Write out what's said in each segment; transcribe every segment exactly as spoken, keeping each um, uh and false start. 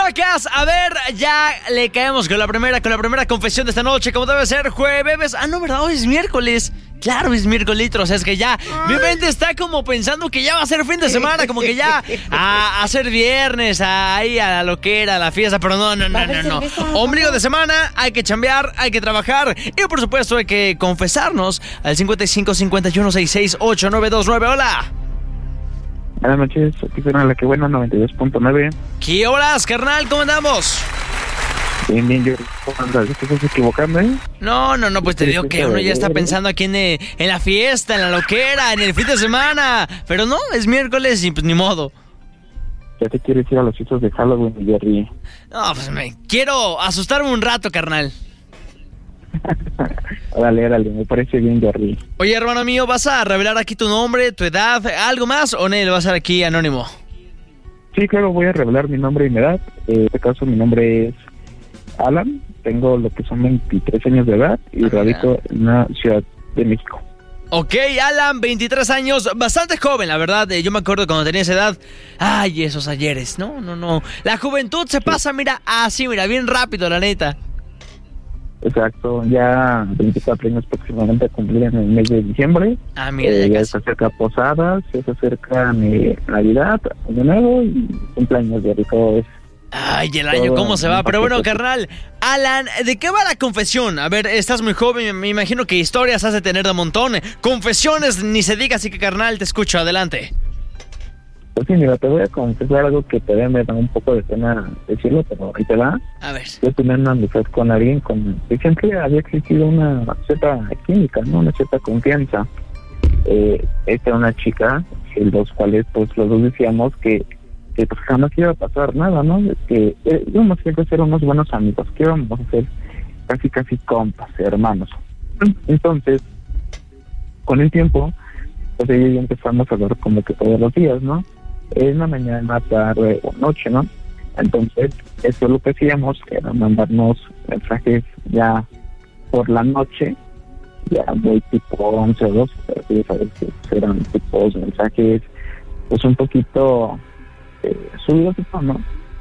chamacas, a ver, ya le caemos con la primera, con la primera confesión de esta noche, como debe ser, jueves. Ah, no, ¿verdad? Hoy es miércoles. Claro, es miércoles, o sea, es que ya mi mente está como pensando que ya va a ser fin de semana, como que ya a, a ser viernes, a, ahí a la loquera, a la fiesta, pero no, no, no, no, no. Ombligo de semana, hay que chambear, hay que trabajar y por supuesto hay que confesarnos al cincuenta y cinco, cincuenta y uno, sesenta y seis, ocho nueve dos nueve. Hola. Buenas noches, aquí suena la que buena noventa y dos punto nueve. ¿Qué horas, carnal? ¿Cómo andamos? Bien, bien, yo ¿cómo andas? ¿Te estás equivocando, eh? No, no, no, pues te digo que uno ya está pensando aquí en, eh, en la fiesta, en la loquera, en el fin de semana. Pero no, es miércoles y pues ni modo. Ya te quieres ir a los sitios de Halloween, Jerry. No, pues me quiero asustarme un rato, carnal. Dale, dale, me parece bien, Jerry. Oye, hermano mío, ¿vas a revelar aquí tu nombre, tu edad, algo más o no? ¿Le vas a ser aquí anónimo? Sí, claro, voy a revelar mi nombre y mi edad. En este caso, mi nombre es Alan, tengo lo que son veintitrés años de edad y radico en la Ciudad de México. Ok, Alan, veintitrés años, bastante joven, la verdad. Eh, yo me acuerdo cuando tenía esa edad. Ay, esos ayeres, no, no, no. La juventud se pasa, mira, así, mira, bien rápido, la neta. Exacto, ya veinticuatro años próximamente a cumplir en el mes de diciembre. Ah, mira, eh, ya ya se acerca Posadas, ya se acerca eh, Navidad, Año Nuevo y cumpleaños de todo eso. Ay, el año cómo se va, pero bueno, carnal, Alan, ¿de qué va la confesión? A ver, estás muy joven, me imagino que historias has de tener de montón. Confesiones, ni se diga, así que carnal, te escucho, adelante. Pues sí, mira, te voy a confesar algo que todavía me da un poco de pena decirlo, pero ahí te va. A ver. Yo tuve una amistad con alguien con que siempre había existido una cierta química, ¿no? Una cierta confianza. Eh, esta era una chica, en los cuales pues los dos decíamos que que pues jamás iba a pasar nada, ¿no? Que eh, íbamos a ser unos buenos amigos, que íbamos a ser casi casi compas, hermanos. Entonces, con el tiempo, pues ella y yo empezamos a hablar como que todos los días, ¿no? En la mañana, tarde o noche, ¿no? Entonces, eso lo que hacíamos era mandarnos mensajes ya por la noche, ya muy tipo once o doce, pero sí, sabes que eran tipos mensajes, pues un poquito eh, subidos de tono,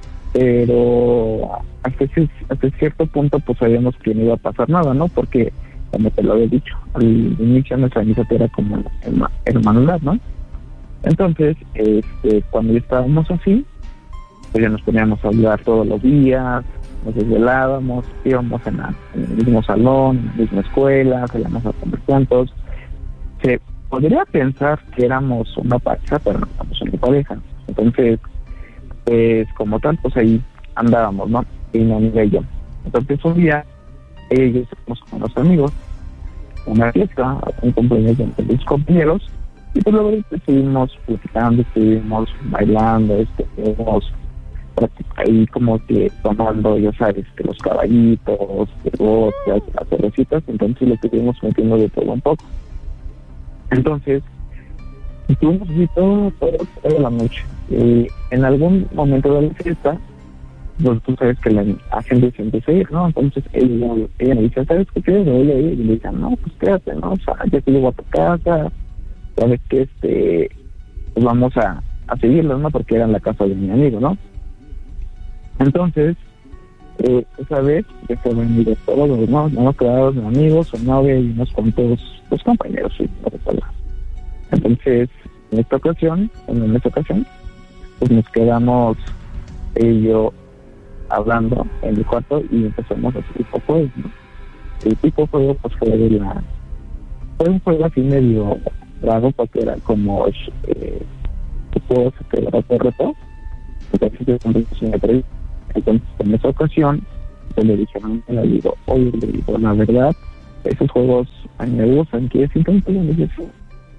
pero hasta, ese, hasta cierto punto pues sabíamos que no iba a pasar nada, ¿no? Porque, como te lo había dicho, al inicio nuestra amistad era como hermandad, ¿no? Entonces, este, cuando ya estábamos así, pues ya nos poníamos a hablar todos los días, nos desvelábamos, íbamos en, la, en el mismo salón, en la misma escuela, salíamos a comer juntos. Se podría pensar que éramos una pareja, pero no éramos una pareja. Entonces, pues como tal, pues ahí andábamos, ¿no? Y mi amiga y yo. Entonces un día, ella y yo estuvimos con los amigos, una fiesta, un cumpleaños de mis compañeros, y pues luego estuvimos platicando, estuvimos bailando, estuvimos ahí como que tomando, ya sabes, que los caballitos, que botas, las cervecitas, entonces le estuvimos metiendo de todo un poco. Entonces, estuvimos así todo, todo, toda la noche. Y en algún momento de la fiesta, pues tú sabes que la gente se empieza a ir, ¿no? Entonces ella, ella me dice, ¿sabes qué quieres? Me voy a ir. Y le dice, no, pues quédate, ¿no? O sea, ya te llevo a tu casa, sabes que este, pues vamos a, a seguirlos, ¿no? Porque era en la casa de mi amigo, ¿no? Entonces, eh, esa vez, ya se habían ido todos, ¿no? Nos quedamos de amigos, su novia y unos cuantos, los compañeros, sí, no recuerdo. Entonces, en esta ocasión, en esta ocasión, pues nos quedamos ella y yo hablando en el cuarto y empezamos a hacer tipo juego, ¿no? El tipo juego pues fue de la... Fue un juego así medio raro porque era como eh, tipo se quedaba por reto. Entonces yo me traí. Entonces en esa ocasión yo le dije a mi le digo, oye, le digo, la verdad, esos juegos a mí me gustan, ¿quieres intentar? Y me dice, sí.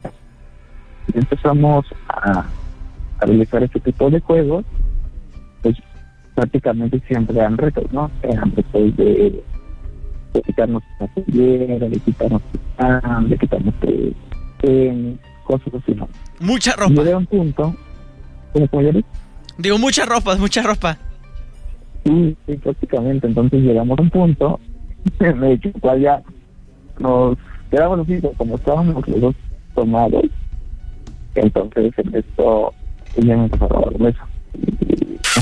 Y empezamos a, a realizar este tipo de juegos, pues prácticamente siempre eran retos, ¿no? Eran retos de, de quitarnos la playera, de quitarnos el de quitarnos el tenis, cosas así, ¿no? Mucha ropa. Y llegué a un punto, ¿cómo puedo decir? Digo, mucha ropa, mucha ropa. Sí, sí, prácticamente. Entonces llegamos a un punto en el cual ya nos quedamos así, como estábamos los dos tomados. Entonces en esto ella me empezó a dar un beso. O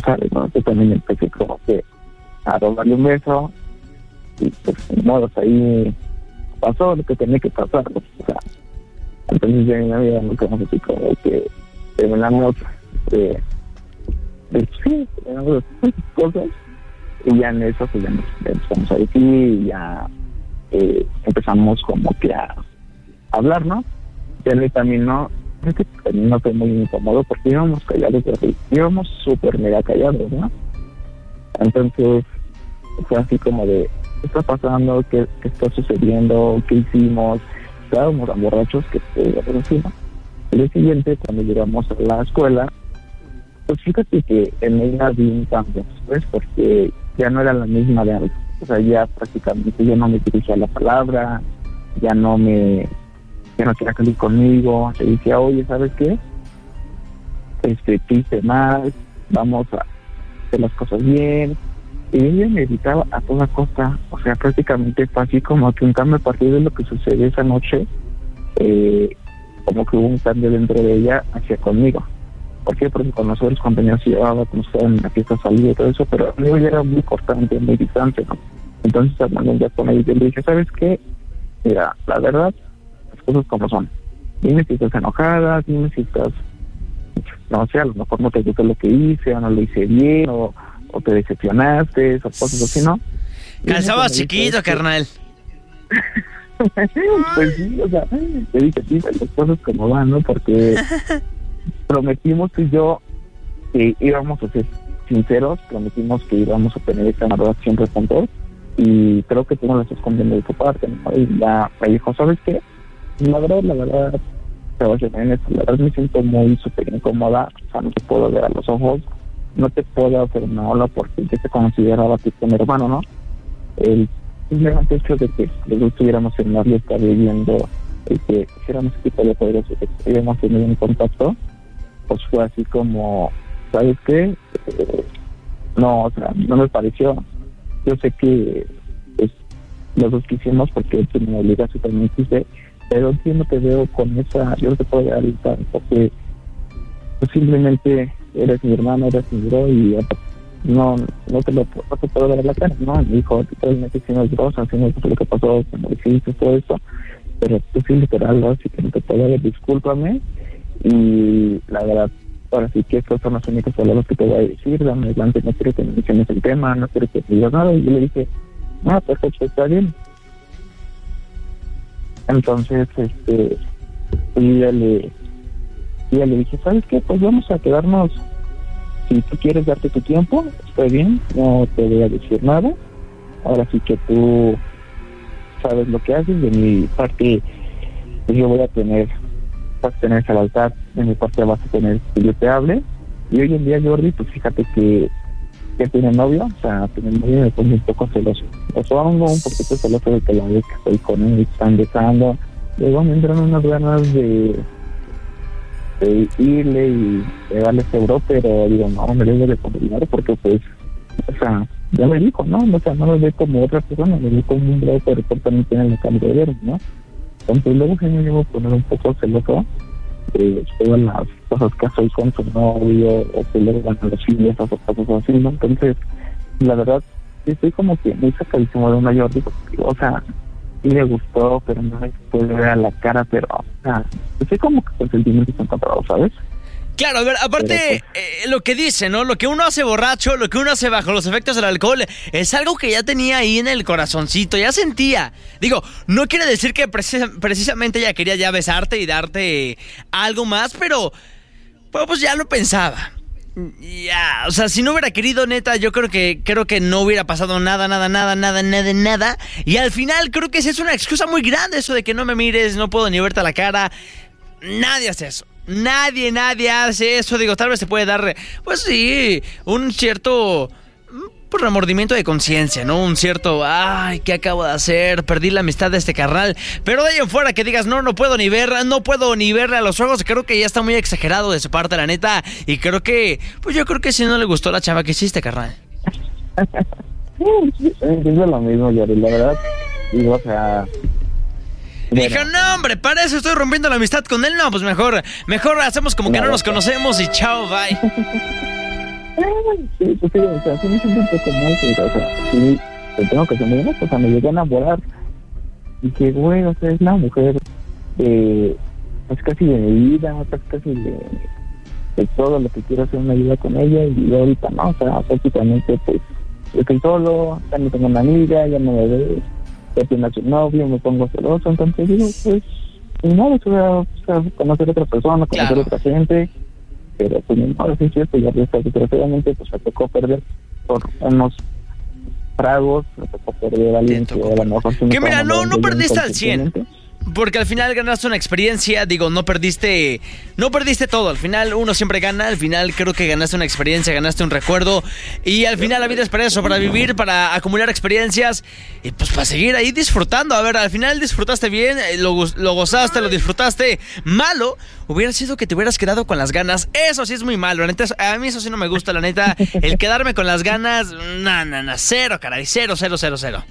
¿sabes? ¿No? Yo también empecé como que a robarle un beso y pues de modo ahí pasó lo que tenía que pasar, ¿no? O sea, entonces ya en mi vida nos quedamos así como que terminamos de, de sí, terminamos de cosas y ya en eso pues ya nos empezamos a decir y ya eh, empezamos como que a hablar, ¿no? Ya le también no, es que también no fue muy incómodo porque íbamos callados, íbamos súper mega callados, ¿no? Entonces fue así como de, ¿qué está pasando? ¿Qué, qué está sucediendo? ¿Qué hicimos? Estábamos tan borrachos que eh, por encima. El día siguiente, cuando llegamos a la escuela, pues fíjate que en ella vi un cambio, pues, porque ya no era la misma de antes. O sea, ya prácticamente ya no me dirigía la palabra, ya no me, ya no quería salir conmigo. Se decía, oye, ¿sabes qué? Este, ¿qué hice mal? Vamos a hacer las cosas bien. Y ella me evitaba a toda costa. O sea, prácticamente fue así como que un cambio a partir de lo que sucedió esa noche. Eh, como que hubo un cambio dentro de ella hacia conmigo. ¿Por qué? Porque con los otros compañeros se llevaba, con ustedes en la fiesta salida y todo eso, pero conmigo ya era muy cortante, muy distante, ¿no? Entonces, hablando ya con ella, yo le dije, ¿sabes qué? Mira, la verdad, las cosas como son. Dime si estás enojada, dime si estás, no sé, a lo mejor no te gustó lo que hice, o no lo hice bien, o, o te decepcionaste, o cosas así, ¿no? Calzabas chiquito, carnal. Pues sí, o sea, le dije, sí, las cosas como van, ¿no? Porque prometimos que yo que íbamos a ser sinceros, prometimos que íbamos a tener esta verdad siempre juntos, y creo que tú no lo estás cumpliendo de tu parte, ¿no? Y ya me dijo, ¿sabes qué? La verdad, la verdad, Sebastián, la verdad me siento muy súper incómoda, o sea, no te puedo ver a los ojos, no te puedo hacer una ola porque yo te consideraba que tu hermano, ¿no? El simplemente hecho de que los dos estuviéramos en la fiesta viviendo, el que hiciéramos este tipo de cosas, que estuviéramos teniendo un contacto, pues fue así como, ¿sabes qué? Eh, no, o sea, no me pareció. Yo sé que pues, los dos quisimos porque tú me obligaste y también quise, pero yo no te veo con esa, yo no te puedo dar el tan, porque pues, simplemente eres mi hermano, eres mi bro y no no te lo no te puedo dar la cara, ¿no? Me dijo, totalmente si no es grosa, si no es lo que pasó, como dijiste, todo eso, pero tú sí literal, ¿no? Así que no te puedo dar, discúlpame, y la verdad, ahora sí que estas son las únicas palabras que te voy a decir, dame adelante, no quiero que me menciones el tema, no quiero que me digas nada, y yo le dije, ah, perfecto, está bien. Entonces, este, y ya le, y ya le dije, ¿sabes qué? Pues vamos a quedarnos. Si tú quieres darte tu tiempo, está bien, no te voy a decir nada. Ahora sí que tú sabes lo que haces. De mi parte, pues yo voy a tener, vas a tener esa lealtad. De mi parte vas a tener que yo te hable. Y hoy en día, Jordi, pues fíjate que, que tiene novio, o sea, tiene novio, me pone un poco celoso. O sea, un poquito celoso de que la vez que estoy con él y están besando. Luego me entran unas ganas de... de irle y de darle ese bro, pero digo, no, me debo de combinar porque pues, o sea, ya me dijo, ¿no? O sea, no lo ve como otra persona, me ve como un bro, pero también tiene el cambio de ver, ¿no? Entonces luego se me llevo a poner un poco celoso de todas las cosas que soy con su novio, o que luego van a los fiestas o cosas así, ¿no? Entonces, la verdad, estoy como que muy sacadísimo de una Jordi, o sea, sí me gustó, pero no me puede ver a la cara, pero, o sea, estoy como que con sentimientos encontrados, ¿sabes? Claro, a ver, aparte, pues, eh, lo que dice, ¿no? Lo que uno hace borracho, lo que uno hace bajo los efectos del alcohol, es algo que ya tenía ahí en el corazoncito, ya sentía. Digo, no quiere decir que precis- precisamente ella quería ya besarte y darte algo más, pero, pues, pues ya lo pensaba. Ya, o sea, si no hubiera querido, neta, yo creo que creo que no hubiera pasado nada, nada, nada, nada, nada, nada. Y al final creo que esa es una excusa muy grande, eso de que no me mires, no puedo ni verte a la cara. Nadie hace eso. Nadie, nadie hace eso. Digo, tal vez se puede dar, pues sí, un cierto... por remordimiento de conciencia, ¿no? Un cierto, ay, ¿qué acabo de hacer? Perdí la amistad de este carnal. Pero de ahí en fuera que digas, no, no puedo ni ver, no puedo ni verle a los ojos. Creo que ya está muy exagerado de su parte, la neta. Y creo que, pues yo creo que si no le gustó la chava que hiciste, carnal. Entiendo lo mismo, Yari, la verdad. Digo, o sea... Dijo, bueno, no, hombre, para eso estoy rompiendo la amistad con él. No, pues mejor, mejor hacemos como que no, no nos conocemos y chao, bye. Sí, pues sí, o sea, sí me siento un poco mal, pero, o sea, sí, te tengo que ser muy honesto, o sea, me llegué a enamorar. Y que, güey, o sea, es una mujer de, pues casi de mi vida, casi, casi de, de todo lo que quiero hacer una vida con ella, y yo ahorita no, o sea, prácticamente, pues, yo estoy solo, ya no tengo una amiga, ya no me ve, ya tiene su novio, me pongo celoso, entonces digo, pues, no, o sea, o sea, conocer a otra persona, conocer Claro. a otra gente, pero pues no, sí es cierto, ya desgraciadamente pues me tocó perder por unos tragos, me tocó perder a alguien Te que tocó a lo mejor sí me Que estaba mira, no, enamorando no yo perdiste al cien. inconscientemente. Porque al final ganaste una experiencia, digo, no perdiste, no perdiste todo, al final uno siempre gana, al final creo que ganaste una experiencia, ganaste un recuerdo, y al final la vida es para eso, para vivir, para acumular experiencias, y pues para seguir ahí disfrutando. A ver, al final disfrutaste bien, lo, lo gozaste, lo disfrutaste. Malo hubiera sido que te hubieras quedado con las ganas, eso sí es muy malo, la neta, a mí eso sí no me gusta, la neta, el quedarme con las ganas, na, na, na, cero, caray, cero, cero, cero, cero.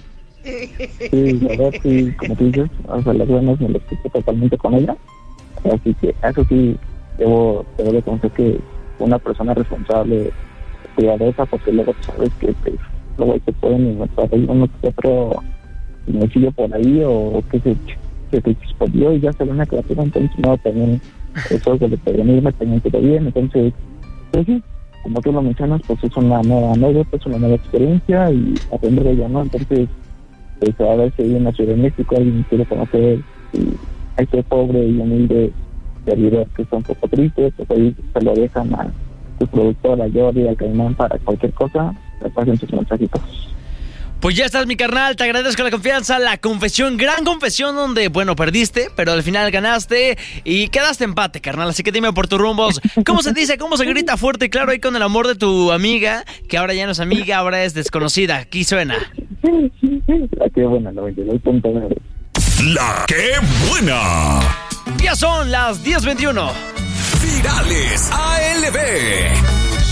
Sí, la verdad, sí, como tú dices, o sea, las ganas me las quité totalmente con ella. Así que, eso sí, debo, debo de conocer que una persona responsable, cuidadosa, porque luego sabes que pues, luego ahí se pueden inventar ahí uno que otro mochillo por ahí, o que se, se te explodió y ya se ve una criatura, entonces no, también eso de prevenirme también quedó bien. Entonces, pues sí, como tú lo mencionas, pues es una nueva anécdota, es una nueva experiencia y aprender de ella, ¿no? Entonces, pues a ver si hay en la Ciudad de México alguien quiere conocer y hay que pobre y humilde servidor que está un poco triste, pues ahí se lo dejan a su productora Jordi, al Caimán, para cualquier cosa, le pasen sus mensajitos. Pues ya estás, mi carnal, te agradezco la confianza, la confesión, gran confesión donde, bueno, perdiste, pero al final ganaste y quedaste empate, carnal, así que dime por tus rumbos, ¿cómo se dice, cómo se grita fuerte y claro ahí con el amor de tu amiga, que ahora ya no es amiga, ahora es desconocida? Aquí suena. La que buena, noventa y dos punto nueve. La que buena. Ya son las diez veintiuno. Virales A L B.